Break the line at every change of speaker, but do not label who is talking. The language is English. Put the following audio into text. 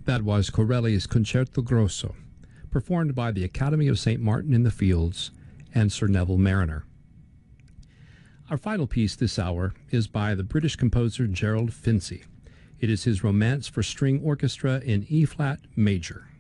That was Corelli's Concerto Grosso, performed by the Academy of St. Martin in the Fields and Sir Neville Mariner. Our final piece this hour is by the British composer Gerald Finzi. It is his Romance for String Orchestra in E-flat major.